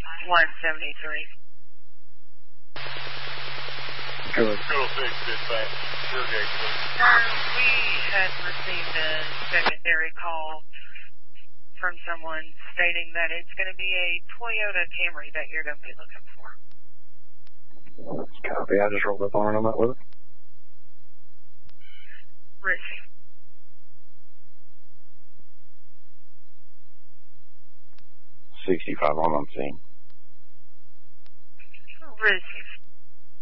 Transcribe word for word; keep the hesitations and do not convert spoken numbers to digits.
one seventy-three. Good. Total six, dispatch. Sure, Sir, we had received a secondary call from someone stating that it's going to be a Toyota Camry that you're going to be looking for. Copy. I just rolled up on it. I'm not with it. Receive. sixty-five on on scene. Receive.